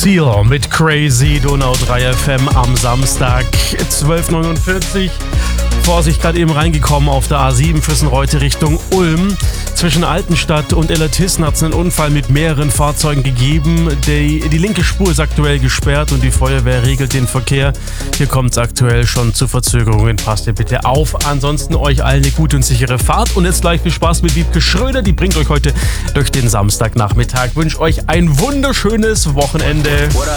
Seal mit Crazy, Donau 3 FM am Samstag 12:49. Vorsicht, gerade eben reingekommen auf der A7 Füssenreute Richtung Ulm. Zwischen Altenstadt und Ellertissen hat es einen Unfall mit mehreren Fahrzeugen gegeben. Die linke Spur ist aktuell gesperrt und die Feuerwehr regelt den Verkehr. Hier kommt es aktuell schon zu Verzögerungen. Passt ihr bitte auf. Ansonsten euch allen eine gute und sichere Fahrt. Und jetzt gleich viel Spaß mit Wiebke Schröder. Die bringt euch heute durch den Samstagnachmittag. Ich wünsche euch ein wunderschönes Wochenende.